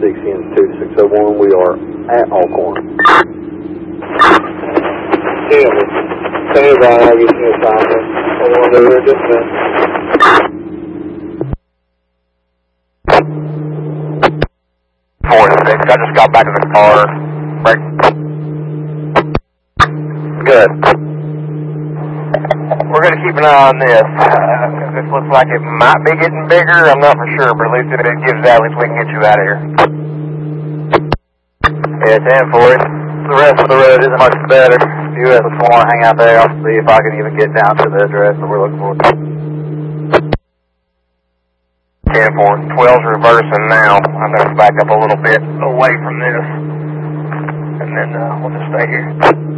6N 2601. We are at Alcorn. Stand by, I'll get you assignment. I want to do it just a minute. 4-6, I just got back in the car. Break. Good. We're going to keep an eye on this. This looks like it might be getting bigger. I'm not for sure, but at least if it gives out, at least we can get you out of here. Yeah, 10 for it. The rest of the road isn't much better. If you just want to hang out there, I'll see if I can even get down to the address that we're looking for. 10-4. 12's reversing now. I'm going to back up a little bit away from this. And then we'll just stay here.